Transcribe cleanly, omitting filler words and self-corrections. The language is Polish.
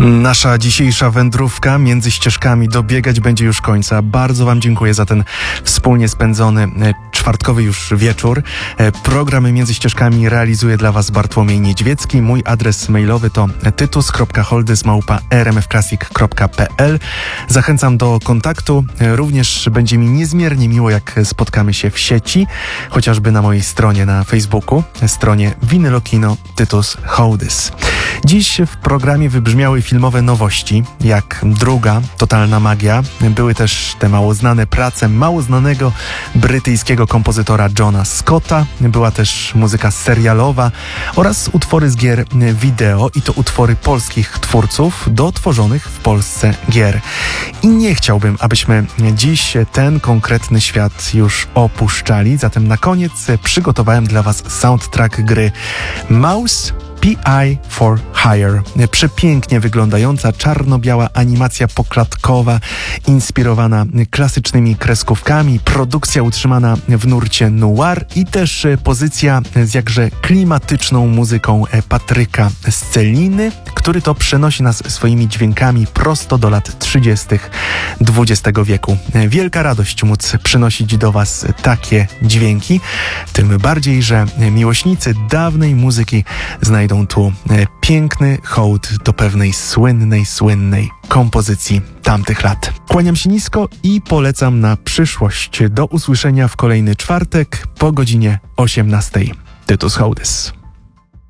Nasza dzisiejsza wędrówka między ścieżkami dobiegać będzie już końca. Bardzo Wam dziękuję za ten wspólnie spędzony czwartkowy już wieczór. Programy Między Ścieżkami realizuje dla Was Bartłomiej Niedźwiecki. Mój adres mailowy to tytus.holdys@rmfclassic.pl. Zachęcam do kontaktu. Również będzie mi niezmiernie miło, jak spotkamy się w sieci, chociażby na mojej stronie na Facebooku, stronie Vinylokino Tytus Holdys. Dziś w programie wybrzmiały filmowe nowości, jak Druga, Totalna Magia. Były też te mało znane prace mało znanego brytyjskiego kompozytora Johna Scotta. Była też muzyka serialowa oraz utwory z gier wideo, i to utwory polskich twórców do tworzonych w Polsce gier. I nie chciałbym, abyśmy dziś ten konkretny świat już opuszczali, zatem na koniec przygotowałem dla Was soundtrack gry Mouse P.I. for Hire. Przepięknie wyglądająca, czarno-biała animacja poklatkowa, inspirowana klasycznymi kreskówkami, produkcja utrzymana w nurcie noir i też pozycja z jakże klimatyczną muzyką Patryka Sceliny, który to przenosi nas swoimi dźwiękami prosto do lat 30. XX wieku. Wielka radość móc przynosić do Was takie dźwięki, tym bardziej, że miłośnicy dawnej muzyki znajdą tu piękny hołd do pewnej słynnej kompozycji tamtych lat. Kłaniam się nisko i polecam na przyszłość. Do usłyszenia w kolejny czwartek po godzinie 18. Tytus Holdys.